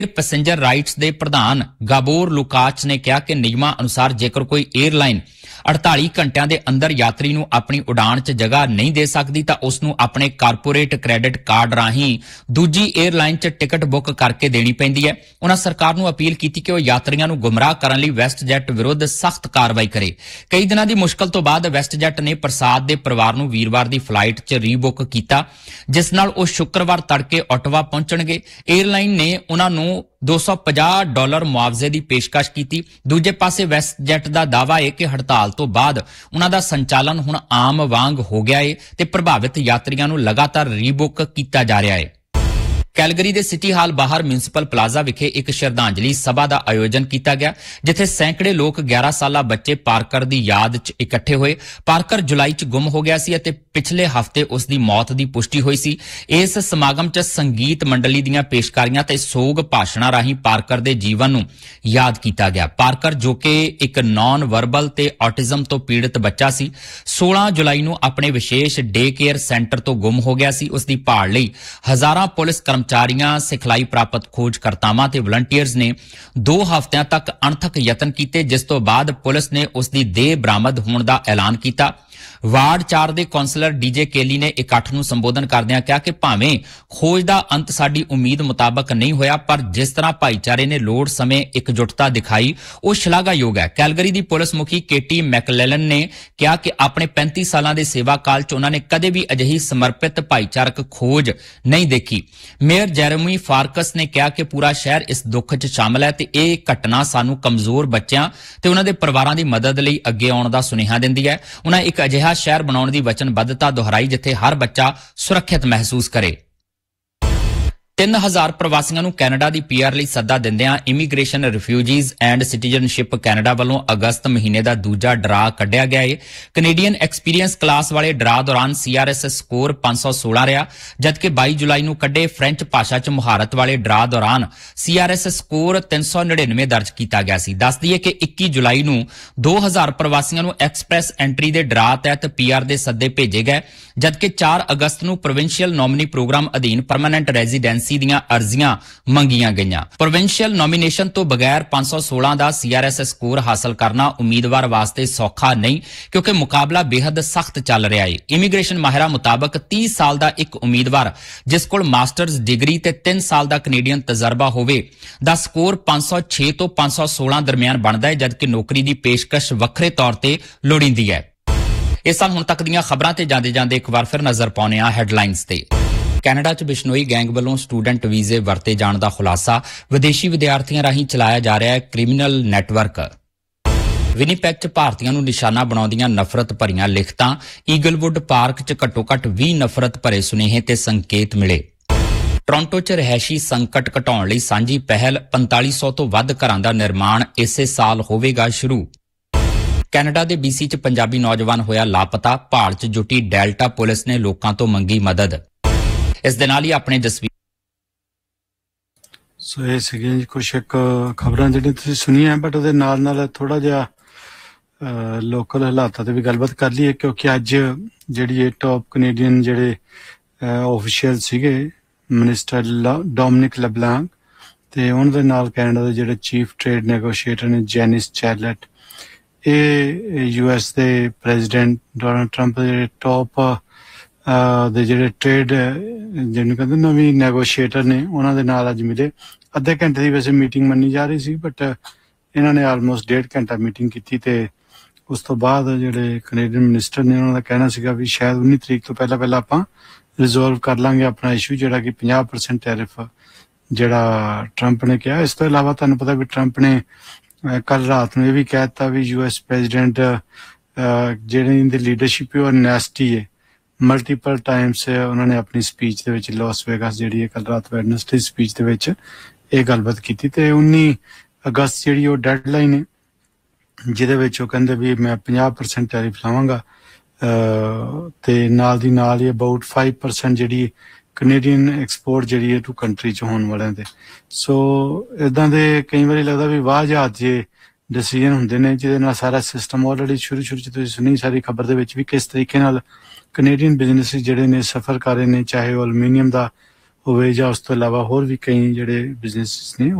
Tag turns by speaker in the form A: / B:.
A: Passenger rights ਦੇ ਪ੍ਰਧਾਨ ਗਾਬੋਰ Lukács ਨੇ ਕਿਹਾ ਕਿ ਨਿਯਮਾਂ ਅਨੁਸਾਰ ਜੇਕਰ ਕੋਈ 에ਅਰਲਾਈਨ 48 ਘੰਟਿਆਂ ਦੇ ਅੰਦਰ ਯਾਤਰੀ ਨੂੰ ਆਪਣੀ ਉਡਾਣ 'ਚ ਜਗ੍ਹਾ ਨਹੀਂ ਦੇ ਸਕਦੀ ਤਾਂ ਉਸ ਨੂੰ ਆਪਣੇ ਕਾਰਪੋਰੇਟ ਕ੍ਰੈਡਿਟ ਕਾਰਡ ਰਾਹੀਂ ਦੂਜੀ 에ਅਰਲਾਈਨ 'ਚ ਟਿਕਟ ਬੁੱਕ ਕਰਕੇ ਦੇਣੀ ਪੈਂਦੀ ਹੈ। ਉਨ੍ਹਾਂ ਸਰਕਾਰ ਨੂੰ ਅਪੀਲ ਕੀਤੀ ਕਿ ਉਹ ਯਾਤਰੀਆਂ ਨੂੰ ਗੁੰਮਰਾਹ ਕਰਨ ਲਈ ਵੈਸਟਜੈਟ ਵਿਰੁੱਧ ਸਖਤ ਕਾਰਵਾਈ ਕਰੇ। ਕਈ ਦਿਨਾਂ ਦੀ ਮੁਸ਼ਕਲ ਤੋਂ ਬਾਅਦ ਵੈਸਟਜੈਟ ਨੇ ਪ੍ਰਸਾਦ ਦੇ ਪਰਿਵਾਰ ਨੂੰ ਵੀਰਵਾਰ ਦੀ ਫਲਾਈਟ 'ਚ ਰੀਬੁੱਕ ਕੀਤਾ, ਜਿਸ ਨਾਲ ਉਹ ਸ਼ੁੱਕਰਵਾਰ ਤੜਕੇ ਓਟਵਾ ਪਹੁੰਚਣਗੇ। 에ਅਰਲਾਈਨ ਨੇ ਉਨ੍ਹਾਂ ਨੂੰ $250 ਮੁਆਵਜ਼ੇ ਦੀ ਪੇਸ਼ਕਸ਼ ਕੀਤੀ। ਦੂਜੇ ਪਾਸੇ ਵੈਸਟਜੈਟ ਦਾ ਦਾਅਵਾ ਹੈ ਕਿ ਹੜਤਾਲ ਤੋਂ ਬਾਅਦ ਉਨ੍ਹਾਂ ਦਾ ਸੰਚਾਲਨ ਹੁਣ ਆਮ ਵਾਂਗ ਹੋ ਗਿਆ ਹੈ ਤੇ ਪ੍ਰਭਾਵਿਤ ਯਾਤਰੀਆਂ ਨੂੰ ਲਗਾਤਾਰ ਰੀਬੁੱਕ ਕੀਤਾ ਜਾ ਰਿਹਾ ਹੈ। ਕੈਲਗਰੀ ਦੇ ਸਿਟੀ ਹਾਲ ਬਾਹਰ ਮਿਊਨਿਸਪਲ ਪਲਾਜ਼ਾ ਵਿਖੇ ਇੱਕ ਸ਼ਰਧਾਂਜਲੀ ਸਭਾ ਦਾ ਆਯੋਜਨ ਕੀਤਾ ਗਿਆ, ਜਿੱਥੇ ਸੈਂਕੜੇ ਲੋਕ 11 ਸਾਲਾ ਬੱਚੇ ਪਾਰਕਰ ਦੀ ਯਾਦ 'ਚ ਇਕੱਠੇ ਹੋਏ। ਪਾਰਕਰ ਜੁਲਾਈ 'ਚ ਗੁੰਮ ਹੋ ਗਿਆ ਸੀ ਅਤੇ ਪਿਛਲੇ ਹਫ਼ਤੇ ਉਸ ਦੀ ਮੌਤ ਦੀ ਪੁਸ਼ਟੀ ਹੋਈ ਸੀ। ਇਸ ਸਮਾਗਮ 'ਚ ਸੰਗੀਤ ਮੰਡਲੀ ਦੀਆਂ ਪੇਸ਼ਕਾਰੀਆਂ ਤੇ ਸੋਗ ਭਾਸ਼ਣਾਂ ਰਾਹੀਂ ਪਾਰਕਰ ਦੇ ਜੀਵਨ ਨੂੰ ਯਾਦ ਕੀਤਾ ਗਿਆ। ਪਾਰਕਰ, ਜੋ ਕਿ ਇੱਕ ਨਾਨ ਵਰਬਲ ਤੇ ਆਟਿਜ਼ਮ ਤੋਂ ਪੀੜਤ ਬੱਚਾ ਸੀ, 16 ਜੁਲਾਈ ਨੂੰ ਆਪਣੇ ਵਿਸ਼ੇਸ਼ ਡੇ ਕੇਅਰ ਸੈਂਟਰ ਤੋਂ ਗੁੰਮ ਹੋ ਗਿਆ ਸੀ। ਉਸ ਦੀ ਭਾਲ ਲਈ ਹਜ਼ਾਰਾਂ ਪੁਲਿਸ ਕਰਮਚਾਰੀਆਂ, ਸਿਖਲਾਈ ਪ੍ਰਾਪਤ ਖੋਜਕਰਤਾਵਾਂ ਤੇ ਵਲੰਟੀਅਰਸ ਨੇ 2 ਹਫ਼ਤਿਆਂ ਤੱਕ ਅਣਥੱਕ ਯਤਨ ਕੀਤੇ, ਜਿਸ ਤੋਂ ਬਾਅਦ ਪੁਲਿਸ ਨੇ ਉਸ ਦੀ ਦੇਹ ਬਰਾਮਦ ਹੋਣ ਦਾ ਐਲਾਨ ਕੀਤਾ। ਵਾਰਡ 4 ਦੇ ਕੌਂਸਲਰ ਡੀਜੇ ਕੇਲੀ ਨੇ ਇਕੱਠ ਨੂੰ ਸੰਬੋਧਨ ਕਰਦਿਆਂ ਕਿਹਾ ਕਿ ਭਾਵੇਂ ਖੋਜ ਦਾ ਅੰਤ ਸਾਡੀ ਉਮੀਦ ਮੁਤਾਬਕ ਨਹੀਂ ਹੋਇਆ, ਪਰ ਜਿਸ ਤਰ੍ਹਾਂ ਭਾਈਚਾਰੇ ਨੇ ਲੋੜ ਸਮੇਂ ਇਕਜੁੱਟਤਾ ਦਿਖਾਈ ਉਹ ਸ਼ਲਾਘਾਯੋਗ ਹੈ। ਕੈਲਗਰੀ ਦੀ ਪੁਲਿਸ ਮੁਖੀ ਕੇਟੀ ਮੈਕਲੈਲਨ ਨੇ ਕਿਹਾ ਕਿ ਆਪਣੇ 35 ਸਾਲਾਂ ਦੇ ਸੇਵਾ ਕਾਲ 'ਚ ਉਹਨਾਂ ਨੇ ਕਦੇ ਵੀ ਅਜਿਹੀ ਸਮਰਪਿਤ ਭਾਈਚਾਰਕ ਖੋਜ ਨਹੀਂ ਦੇਖੀ। ਮੇਅਰ ਜੈਰੇਮੀ ਫਾਰਕਸ ਨੇ ਕਿਹਾ ਕਿ ਪੂਰਾ ਸ਼ਹਿਰ ਇਸ ਦੁੱਖ 'ਚ ਸ਼ਾਮਲ ਹੈ ਤੇ ਇਹ ਘਟਨਾ ਸਾਨੂੰ ਕਮਜ਼ੋਰ ਬੱਚਿਆਂ ਤੇ ਉਹਨਾਂ ਦੇ ਪਰਿਵਾਰਾਂ ਦੀ ਮਦਦ ਲਈ ਅੱਗੇ ਆਉਣ ਦਾ ਸੁਨੇਹਾ ਦਿੰਦੀ ਹੈ। ਉਹਨਾਂ ਇੱਕ ਅਜਿਹਾ ਸ਼ਹਿਰ ਬਣਾਉਣ ਦੀ ਵਚਨਬੱਧਤਾ ਦੁਹਰਾਈ ਜਿੱਥੇ ਹਰ ਬੱਚਾ ਸੁਰੱਖਿਅਤ ਮਹਿਸੂਸ ਕਰੇ। 3000 ਪ੍ਰਵਾਸੀਆਂ ਨੂੰ ਕੈਨੇਡਾ ਦੀ ਪੀਆਰ ਲਈ ਸੱਦਾ ਦਿੰਦਿਆਂ immigration, refugees and citizenship Canada ਵੱਲੋਂ ਅਗਸਤ ਮਹੀਨੇ ਦਾ ਦੂਜਾ ਡਰਾ ਕੱਢਿਆ ਗਿਆ ਹੈ। ਕੈਨੇਡੀਅਨ ਐਕਸਪੀਰੀਅੰਸ ਕਲਾਸ ਵਾਲੇ ਡਰਾ ਦੌਰਾਨ CRS ਸਕੋਰ 516 ਰਿਹਾ, ਜਦਕਿ 22 ਜੁਲਾਈ ਨੂੰ ਕੱਢੇ ਫ੍ਰੈਂਚ ਭਾਸ਼ਾ 'ਚ ਮੁਹਾਰਤ ਵਾਲੇ ਡਰਾ ਦੌਰਾਨ CRS ਸਕੋਰ 399 ਦਰਜ ਕੀਤਾ ਗਿਆ ਸੀ। ਦੱਸ ਦਈਏ ਕਿ 21 ਜੁਲਾਈ ਨੂੰ 2000 ਪ੍ਰਵਾਸੀਆਂ ਨੂੰ ਐਕਸਪ੍ਰੈਸ ਐਂਟਰੀ ਦੇ ਡਰਾ ਤਹਿਤ ਪੀਆਰ ਦੇ ਸੱਦੇ ਭੇਜੇ ਗਏ, ਜਦਕਿ 4 ਅਗਸਤ ਨੂੰ ਪ੍ਰੋਵਿੰਸ਼ੀਅਲ ਨੋਮਨੀ ਪ੍ਰੋਗਰਾਮ ਅਧੀਨ ਪਰਮਾਨੈਂਟ ਰੈਜ਼ੀਡੈਂਸੀ ਦੀਆਂ ਅਰਜ਼ੀਆਂ ਮੰਗੀਆਂ ਗਈਆਂ। ਪ੍ਰੋਵਿੰਸ਼ੀਅਲ ਨੋਮੀਨੇਸ਼ਨ ਤੋਂ ਬਗੈਰ 516 ਦਾ CRS ਸਕੋਰ ਹਾਸਲ ਕਰਨਾ ਉਮੀਦਵਾਰ ਵਾਸਤੇ ਸੌਖਾ ਨਹੀਂ, ਕਿਉਂਕਿ ਮੁਕਾਬਲਾ ਬੇहद ਸਖਤ ਚੱਲ ਰਿਹਾ ਹੈ। ਇਮੀਗ੍ਰੇਸ਼ਨ ਮਾਹਿਰਾਂ ਮੁਤਾਬਕ 30 ਸਾਲ ਦਾ ਇੱਕ ਉਮੀਦਵਾਰ ਜਿਸ ਕੋਲ ਮਾਸਟਰਜ਼ ਡਿਗਰੀ ਤੇ 3 ਸਾਲ ਦਾ ਕੈਨੇਡੀਅਨ ਤਜਰਬਾ ਹੋਵੇ ਦਾ ਸਕੋਰ 506 ਤੋਂ 516 ਦਰਮਿਆਨ ਬਣਦਾ ਹੈ, ਜਦਕਿ ਨੌਕਰੀ ਦੀ ਪੇਸ਼ਕਸ਼ ਵੱਖਰੇ ਤੌਰ ਤੇ ਲੋੜੀਂਦੀ ਹੈ। ਇਸ ਸਾਲ ਹੁਣ ਤੱਕ ਦੀਆਂ ਖਬਰਾਂ ਤੇ ਜਾਂਦੇ ਇੱਕ ਵਾਰ ਫਿਰ ਨਜ਼ਰ ਪਾਉਂਦੇ ਹਾਂ ਹੈਡਲਾਈਨਸ ਤੇ। ਕੈਨੇਡਾ 'ਚ ਬਿਸ਼ਨੋਈ ਗੈਂਗ ਵੱਲੋਂ ਸਟੂਡੈਂਟ ਵੀਜ਼ੇ ਵਰਤੇ ਜਾਣ ਦਾ ਖੁਲਾਸਾ, ਵਿਦੇਸ਼ੀ ਵਿਦਿਆਰਥੀਆਂ ਰਾਹੀਂ ਚਲਾਇਆ ਜਾ ਰਿਹਾ ਹੈ ਕ੍ਰਿਮੀਨਲ ਨੈਟਵਰਕ। ਵਿਨੀਪੈਗ 'ਚ ਭਾਰਤੀਆਂ ਨੂੰ ਨਿਸ਼ਾਨਾ ਬਣਾਉਂਦੀਆਂ ਨਫ਼ਰਤ ਭਰੀਆਂ ਲਿਖਤਾਂ, ਈਗਲਵੁੱਡ ਪਾਰਕ 'ਚ ਘੱਟੋ-ਘੱਟ 20 ਨਫ਼ਰਤ ਭਰੇ ਸੁਨੇਹੇ ਤੇ ਸੰਕੇਤ ਮਿਲੇ। ਟੋਰਾਂਟੋ 'ਚ ਰਿਹਾਇਸ਼ੀ ਸੰਕਟ ਘਟਾਉਣ ਲਈ ਸਾਂਝੀ ਪਹਿਲ, 4500 ਤੋਂ ਵੱਧ ਘਰਾਂ ਦਾ ਨਿਰਮਾਣ ਇਸੇ ਸਾਲ ਹੋਵੇਗਾ ਸ਼ੁਰੂ। ਕੈਨੇਡਾ ਦੇ BC 'ਚ ਪੰਜਾਬੀ ਨੌਜਵਾਨ ਹੋਇਆ ਲਾਪਤਾ, ਭਾਲ 'ਚ ਜੁਟੀ ਡੈਲਟਾ ਪੁਲਿਸ ਨੇ ਲੋਕਾਂ ਤੋਂ ਮੰਗੀ ਮਦਦ। ਇਸ ਦੇ ਨਾਲ ਹੀ ਆਪਣੇ
B: ਸੋ ਇਹ ਸੀਗੀਆਂ ਜੀ ਕੁਛ ਇੱਕ ਖਬਰਾਂ ਜਿਹੜੀਆਂ ਤੁਸੀਂ ਸੁਣੀਆਂ, ਬਟ ਉਹਦੇ ਨਾਲ ਥੋੜਾ ਜਿਹਾ ਲੋਕਲ ਹਾਲਾਤਾਂ ਤੇ ਵੀ ਗੱਲਬਾਤ ਕਰ ਲਈਏ, ਕਿਉਂਕਿ ਅੱਜ ਜਿਹੜੀ ਇਹ ਟੌਪ ਕੈਨੇਡੀਅਨ ਜਿਹੜੇ ਆਫੀਸ਼ੀਅਲ ਸੀਗੇ, ਮਿਨਿਸਟਰ ਡੋਮਿਨਿਕ ਲੈਬਲਾਂਕ ਤੇ ਉਹਨਾਂ ਦੇ ਨਾਲ ਕੈਨੇਡਾ ਦੇ ਜਿਹੜੇ ਚੀਫ ਟ੍ਰੇਡ ਨੈਗੋਸ਼ੀਏਟਰ ਨੇ ਜੈਨਿਸ ਚੈਰਲਟ, ਇਹ US ਦੇ ਪ੍ਰੈਜ਼ੀਡੈਂਟ ਡੋਨਾਲਡ ਟਰੰਪ ਦੇ ਜਿਹੜੇ ਟੌਪ ਦੇ ਜਿਹੜੇ ਟ੍ਰੇਡ ਜਿਹਨੂੰ ਕਹਿੰਦੇ ਨਵੀਂ ਨੈਗੋਸ਼ੀਏਟਰ ਨੇ, ਉਹਨਾਂ ਦੇ ਨਾਲ ਅੱਜ ਮਿਲੇ। ਅੱਧੇ ਘੰਟੇ ਦੀ ਵੈਸੇ ਮੀਟਿੰਗ ਮੰਨੀ ਜਾ ਰਹੀ ਸੀ, ਬਟ ਇਹਨਾਂ ਨੇ ਆਲਮੋਸਟ 1.5 ਘੰਟਾ ਮੀਟਿੰਗ ਕੀਤੀ ਤੇ ਉਸ ਤੋਂ ਬਾਅਦ ਜਿਹੜੇ ਕੈਨੇਡੀਅਨ ਮਿਨਿਸਟਰ ਨੇ ਉਹਨਾਂ ਦਾ ਕਹਿਣਾ ਸੀਗਾ ਵੀ ਸ਼ਾਇਦ 19 ਤਰੀਕ ਤੋਂ ਪਹਿਲਾਂ ਆਪਾਂ ਰਿਜ਼ੋਲਵ ਕਰ ਲਾਂਗੇ ਆਪਣਾ ਇਸ਼ੂ, ਜਿਹੜਾ ਕਿ 50% ਟੈਰਿਫ ਜਿਹੜਾ ਟਰੰਪ ਨੇ ਕਿਹਾ। ਇਸ ਤੋਂ ਇਲਾਵਾ ਤੁਹਾਨੂੰ ਪਤਾ ਵੀ ਟਰੰਪ ਨੇ ਕੱਲ ਰਾਤ ਨੂੰ ਇਹ ਵੀ ਕਹਿ ਦਿੱਤਾ ਵੀ US ਪ੍ਰੈਜ਼ੀਡੈਂਟ ਜਿਹੜੇ ਇਹਦੀ ਲੀਡਰਸ਼ਿਪ ਹੈ ਉਹ ਨੈਸਟੀ ਹੈ। ਮਲਟੀਪਲ ਟਾਈਮਸ ਉਹਨਾਂ ਨੇ ਆਪਣੀ ਸਪੀਚ ਦੇ ਵਿੱਚ ਲਾਸ ਵੇਗਾਸ ਜਿਹੜੀ ਹੈ ਕੱਲ ਰਾਤ ਵੈਡਨਸਡੇ ਸਪੀਚ ਦੇ ਵਿੱਚ ਇਹ ਗੱਲਬਾਤ ਕੀਤੀ ਤੇ 19 ਅਗਸਤ ਜਿਹੜੀ ਉਹ ਡੈਡਲਾਈਨ ਹੈ, ਜਿਹਦੇ ਵਿੱਚ ਉਹ ਕਹਿੰਦੇ ਵੀ ਮੈਂ 50% ਟੈਰਿਫ ਲਾਵਾਂਗਾ ਤੇ ਨਾਲ ਦੀ ਨਾਲ ਹੀ ਅਬਾਊਟ 5% ਜਿਹੜੀ ਕੈਨੇਡੀਅਨ ਐਕਸਪੋਰਟ ਜਿਹੜੀ ਹੈ ਟੂ ਕੰਟਰੀ 'ਚ ਹੋਣ ਵਾਲਿਆਂ ਦੇ। ਸੋ ਇੱਦਾਂ ਦੇ ਕਈ ਵਾਰੀ ਲੱਗਦਾ ਵੀ ਵਾਹ ਜਹਾਜ਼ ਜੇ ਡਿਸੀਜਨ ਹੁੰਦੇ ਨੇ, ਜਿਹਦੇ ਨਾਲ ਸਾਰਾ ਸਿਸਟਮ ਆਲਰੇਡੀ ਸ਼ੁਰੂ 'ਚ ਤੁਸੀਂ ਸੁਣੀ ਸਾਰੀ ਖਬਰ ਦੇ ਵਿੱਚ ਵੀ ਕਿਸ ਤਰੀਕੇ ਨਾਲ ਕੈਨੇਡੀਅਨ ਬਿਜ਼ਨਸ ਜਿਹੜੇ ਨੇ ਸਫਰ ਕਰ ਰਹੇ ਨੇ, ਚਾਹੇ ਉਹ ਐਲੂਮੀਨੀਅਮ ਦਾ ਹੋਵੇ ਜਾਂ ਉਸ ਤੋਂ ਇਲਾਵਾ ਹੋਰ ਵੀ ਕਈ ਜਿਹੜੇ ਬਿਜ਼ਨੈਸ ਨੇ